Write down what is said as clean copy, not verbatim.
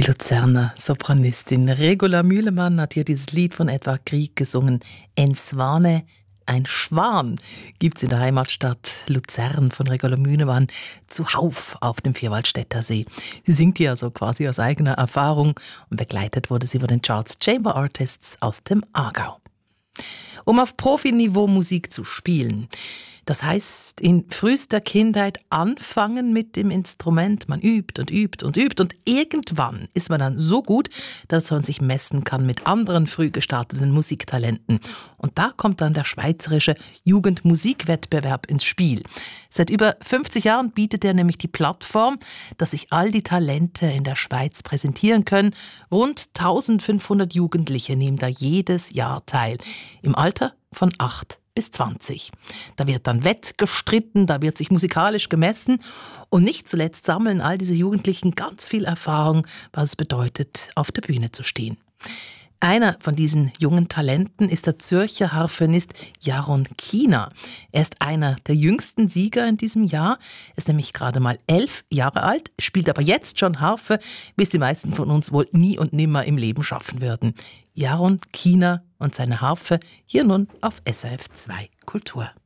Die Luzerner Sopranistin Regula Mühlemann hat hier dieses Lied von Edvard Grieg gesungen. En Svane, ein Schwan, gibt's in der Heimatstadt Luzern von Regula Mühlemann zuhauf auf dem Vierwaldstätter See. Sie singt hier also quasi aus eigener Erfahrung und begleitet wurde sie von den Charles Chamber Artists aus dem Aargau. Um auf Profiniveau Musik zu spielen, das heißt, in frühester Kindheit anfangen mit dem Instrument. Man übt und übt und übt und irgendwann ist man dann so gut, dass man sich messen kann mit anderen früh gestarteten Musiktalenten. Und da kommt dann der schweizerische Jugendmusikwettbewerb ins Spiel. Seit über 50 Jahren bietet er nämlich die Plattform, dass sich all die Talente in der Schweiz präsentieren können. Rund 1500 Jugendliche nehmen da jedes Jahr teil. Im Alter von 8 bis 20. Da wird dann wettgestritten, da wird sich musikalisch gemessen und nicht zuletzt sammeln all diese Jugendlichen ganz viel Erfahrung, was es bedeutet, auf der Bühne zu stehen. Einer von diesen jungen Talenten ist der Zürcher Harfenist Jaron Kiener. Er ist einer der jüngsten Sieger in diesem Jahr, ist nämlich gerade mal 11 Jahre alt, spielt aber jetzt schon Harfe, wie es die meisten von uns wohl nie und nimmer im Leben schaffen würden. Jaron Kiener und seine Harfe hier nun auf SRF 2 Kultur.